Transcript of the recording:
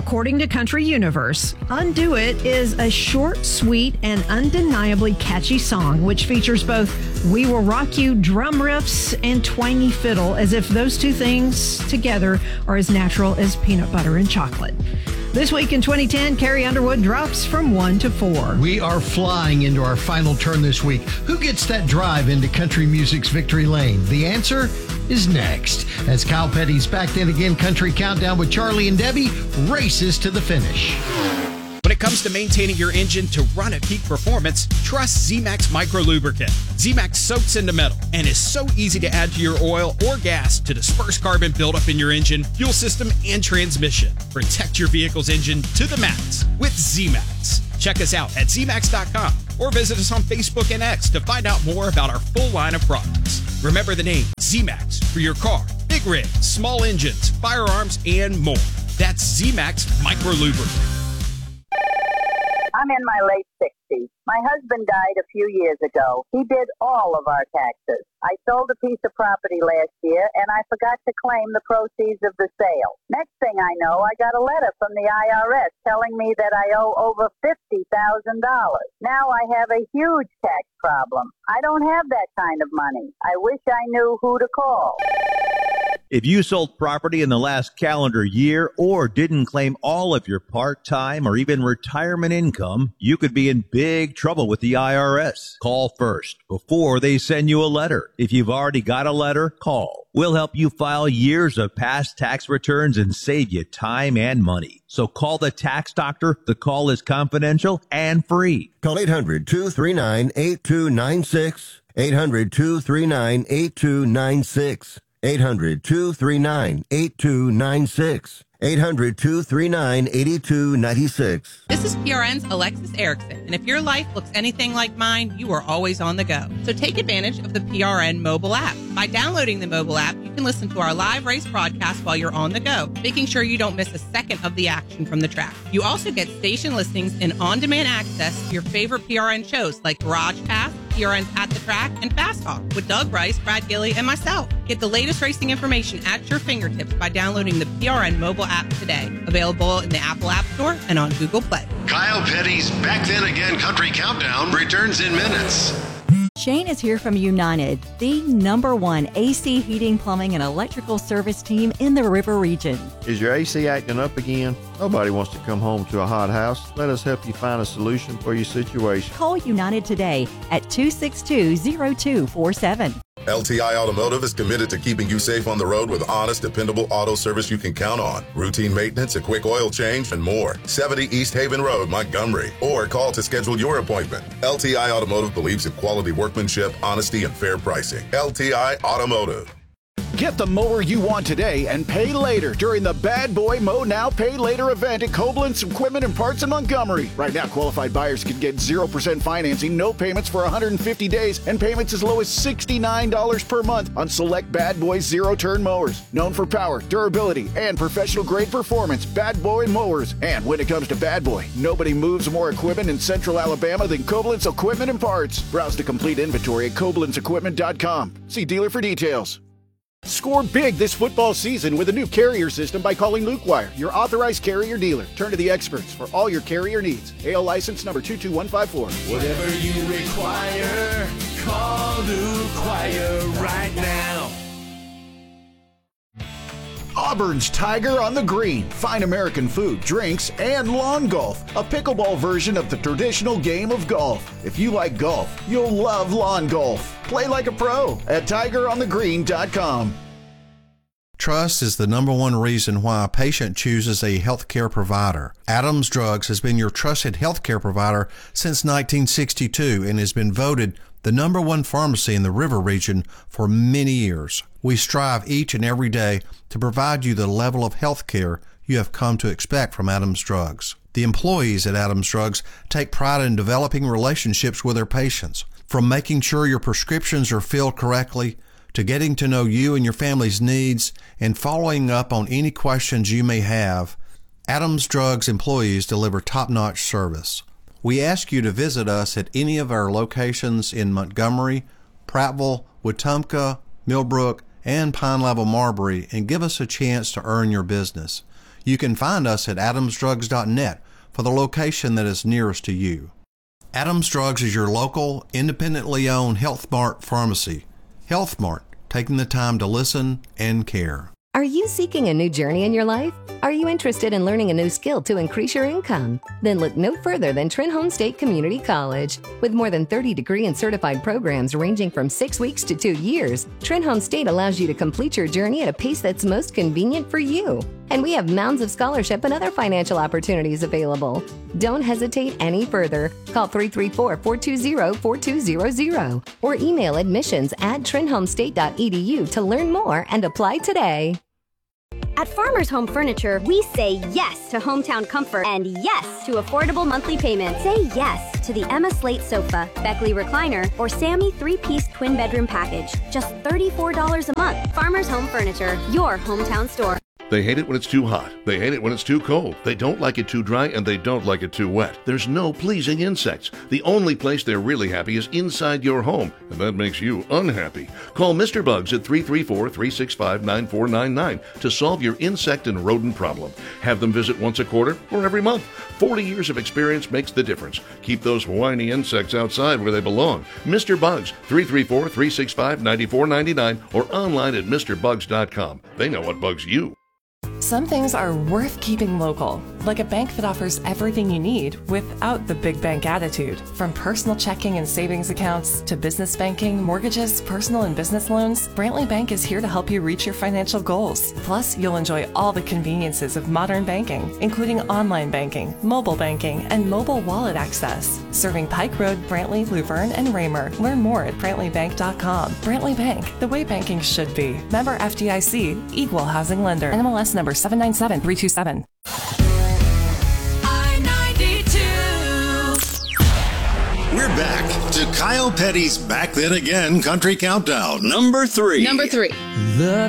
According to Country Universe, Undo It is a short, sweet, and undeniably catchy song which features both We Will Rock You drum riffs and twangy fiddle, as if those two things together are as natural as peanut butter and chocolate. This week in 2010, Carrie Underwood drops from 1 to 4. We are flying into our final turn this week. Who gets that drive into country music's victory lane? The answer is next, as Kyle Petty's Back Then Again Country Countdown with Charlie and Debbie races to the finish. When it comes to maintaining your engine to run at peak performance, trust Z-Max Micro Lubricant. Z-Max soaks into metal and is so easy to add to your oil or gas to disperse carbon buildup in your engine, fuel system, and transmission. Protect your vehicle's engine to the max with Z-Max. Check us out at zmax.com or visit us on Facebook and X to find out more about our full line of products. Remember the name Z-Max for your car, big rigs, small engines, firearms, and more. That's Z-Max Micro Lubricant. I'm in my late 60s. My husband died a few years ago. He did all of our taxes. I sold a piece of property last year, and I forgot to claim the proceeds of the sale. Next thing I know, I got a letter from the IRS telling me that I owe over $50,000. Now I have a huge tax problem. I don't have that kind of money. I wish I knew who to call. If you sold property in the last calendar year or didn't claim all of your part-time or even retirement income, you could be in big trouble with the IRS. Call first before they send you a letter. If you've already got a letter, call. We'll help you file years of past tax returns and save you time and money. So call the tax doctor. The call is confidential and free. Call 800-239-8296. 800-239-8296. 800-239-8296. 800-239-8296. This is PRN's Alexis Erickson, and if your life looks anything like mine, you are always on the go. So take advantage of the PRN mobile app. By downloading the mobile app, you can listen to our live race broadcast while you're on the go, making sure you don't miss a second of the action from the track. You also get station listings and on-demand access to your favorite PRN shows like Garage Pass, PRN's At the Track, and Fast Talk with Doug Rice, Brad Gilley, and myself. Get the latest racing information at your fingertips by downloading the PRN mobile app today. Available in the Apple App Store and on Google Play. Kyle Petty's Back Then Again Country Countdown returns in minutes. Shane is here from United, the #1 AC heating, plumbing, and electrical service team in the River Region. Is your AC acting up again? Nobody wants to come home to a hot house. Let us help you find a solution for your situation. Call United today at 262-0247. LTI Automotive is committed to keeping you safe on the road with honest, dependable auto service you can count on. Routine maintenance, a quick oil change, and more. 70 East Haven Road, Montgomery. Or call to schedule your appointment. LTI Automotive believes in quality workmanship, honesty, and fair pricing. LTI Automotive. Get the mower you want today and pay later during the Bad Boy Mow Now Pay Later event at Koblenz Equipment and Parts in Montgomery. Right now, qualified buyers can get 0% financing, no payments for 150 days, and payments as low as $69 per month on select Bad Boy zero-turn mowers. Known for power, durability, and professional-grade performance, Bad Boy Mowers. And when it comes to Bad Boy, nobody moves more equipment in Central Alabama than Koblenz Equipment and Parts. Browse the complete inventory at KoblenzEquipment.com. See dealer for details. Score big this football season with a new carrier system by calling Luke Wire, your authorized carrier dealer. Turn to the experts for all your carrier needs. AL license number 22154. Whatever you require, call Luke Wire right now. Auburn's Tiger on the Green. Fine American food, drinks, and lawn golf. A pickleball version of the traditional game of golf. If you like golf, you'll love lawn golf. Play like a pro at tigeronthegreen.com. Trust is the #1 reason why a patient chooses a healthcare provider. Adams Drugs has been your trusted healthcare provider since 1962 and has been voted the #1 pharmacy in the River Region for many years. We strive each and every day to provide you the level of health care you have come to expect from Adams Drugs. The employees at Adams Drugs take pride in developing relationships with their patients, from making sure your prescriptions are filled correctly to getting to know you and your family's needs and following up on any questions you may have. Adams Drugs employees deliver top-notch service. We ask you to visit us at any of our locations in Montgomery, Prattville, Wetumpka, Millbrook, and Pine Level Marbury and give us a chance to earn your business. You can find us at adamsdrugs.net for the location that is nearest to you. Adams Drugs is your local, independently owned Health Mart pharmacy. Health Mart, taking the time to listen and care. Are you seeking a new journey in your life? Are you interested in learning a new skill to increase your income? Then look no further than Trenholm State Community College. With more than 30 degree and certified programs ranging from 6 weeks to 2 years, Trenholm State allows you to complete your journey at a pace that's most convenient for you. And we have mounds of scholarship and other financial opportunities available. Don't hesitate any further. Call 334-420-4200 or email admissions@trenholmstate.edu to learn more and apply today. At Farmers Home Furniture, we say yes to hometown comfort and yes to affordable monthly payments. Say yes to the Emma Slate sofa, Beckley recliner, or Sammy 3-piece twin bedroom package. Just $34 a month. Farmers Home Furniture, your hometown store. They hate it when it's too hot. They hate it when it's too cold. They don't like it too dry, and they don't like it too wet. There's no pleasing insects. The only place they're really happy is inside your home, and that makes you unhappy. Call Mr. Bugs at 334-365-9499 to solve your insect and rodent problem. Have them visit once a quarter or every month. 40 years of experience makes the difference. Keep those whiny insects outside where they belong. Mr. Bugs, 334-365-9499 or online at MrBugs.com. They know what bugs you. Some things are worth keeping local, like a bank that offers everything you need without the big bank attitude. From personal checking and savings accounts to business banking, mortgages, personal and business loans, Brantley Bank is here to help you reach your financial goals. Plus, you'll enjoy all the conveniences of modern banking, including online banking, mobile banking, and mobile wallet access. Serving Pike Road, Brantley, Luverne, and Raymer. Learn more at BrantleyBank.com. Brantley Bank, the way banking should be. Member FDIC, Equal Housing Lender. NMLS number 797327. We're back to Kyle Petty's Back Then Again Country Countdown. Number 3. The